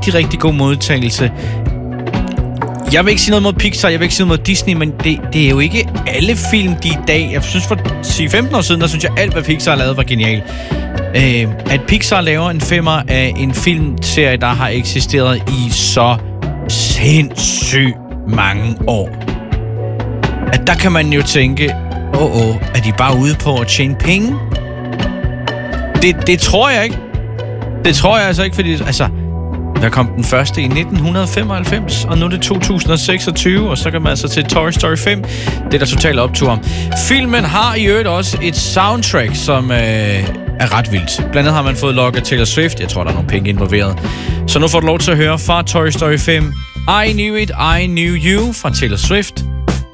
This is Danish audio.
rigtig, rigtig god modtagelse. Jeg vil ikke sige noget mod Pixar, jeg vil ikke sige noget mod Disney, men det er jo ikke alle film, de i dag... Jeg synes for 10-15 år siden, der synes jeg, alt hvad Pixar har lavet var genialt. At Pixar laver en femmer af en filmserie, der har eksisteret i så sindssygt mange år. At der kan man jo tænke, er de bare ude på at tjene penge? Det tror jeg ikke. Det tror jeg altså ikke, fordi... Altså, der kom den første i 1995, og nu er det 2026, og så kan man altså til Toy Story 5. Det er der totalt optur om. Filmen har i øvrigt også et soundtrack, som er ret vildt. Blandt andet har man fået log af Taylor Swift. Jeg tror, der er nogle penge involveret. Så nu får du lov til at høre fra Toy Story 5. I Knew It, I Knew You fra Taylor Swift.